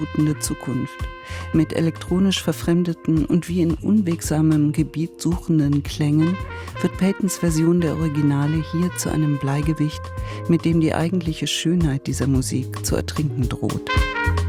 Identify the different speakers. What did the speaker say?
Speaker 1: anmutende Zukunft. Mit elektronisch verfremdeten und wie in unwegsamem Gebiet suchenden Klängen wird Paytons Version der Originale hier zu einem Bleigewicht, mit dem die eigentliche Schönheit dieser Musik zu ertrinken droht.